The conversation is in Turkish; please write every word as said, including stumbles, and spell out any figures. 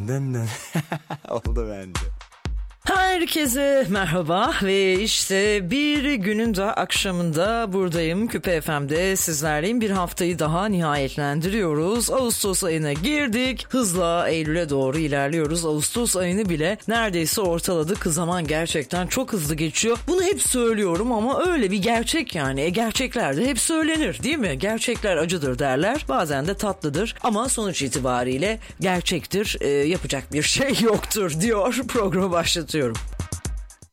Dın dın dın. Oldu bence. Herkese merhaba ve işte bir günün de akşamında buradayım. Küpe F M'de sizlerleyim. Bir haftayı daha nihayetlendiriyoruz. Ağustos ayına girdik. Hızla Eylül'e doğru ilerliyoruz. Ağustos ayını bile neredeyse ortaladık. Zaman gerçekten çok hızlı geçiyor. Bunu hep söylüyorum ama öyle bir gerçek yani. E gerçekler de hep söylenir değil mi? Gerçekler acıdır derler. Bazen de tatlıdır. Ama sonuç itibariyle gerçektir. E, yapacak bir şey yoktur diyor. Programı başlatıyorum.